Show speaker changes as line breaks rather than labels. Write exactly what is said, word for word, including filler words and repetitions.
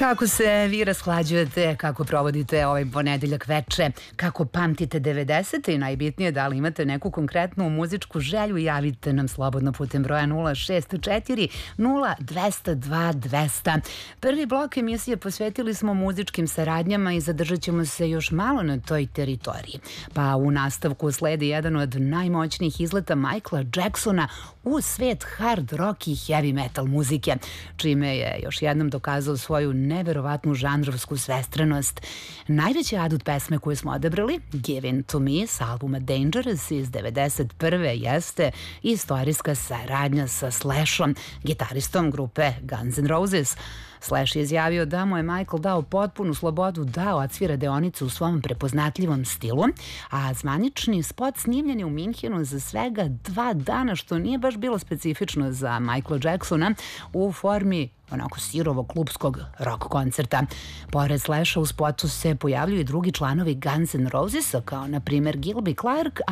Kako se vi rashlađujete, kako provodite ovaj ponedeljak veče, kako pamtite devedesete i najbitnije da li imate neku konkretnu muzičku želju, javite nam slobodno putem broja nula šest četiri nula dva zero dva dva zero zero. Prvi blok emisije posvetili smo muzičkim saradnjama i zadržat ćemo se još malo na toj teritoriji. Pa u nastavku sledi jedan od najmoćnijih izleta Michaela Jacksona u svet hard rock i heavy metal muzike, čime je još jednom dokazao svoju neverovatnu žanrovsku svestranost. Najveći adut pesme koju smo odabrali, Give In To Me s albuma Dangerous iz devedeset prve jeste istorijska saradnja sa Slashom, gitaristom grupe Guns N' Roses. Slash je izjavio da mu je Michael dao potpunu slobodu da odsvira deonicu u svom prepoznatljivom stilu, a zvanični spot snimljen je u Minhenu za svega dva dana, što nije baš bilo specifično za Michaela Jacksona, u formi onako sirovog klubskog rock koncerta. Pored Slasha u spotu se pojavljuju i drugi članovi Guns N' Roses, kao na primer Gilby Clarke,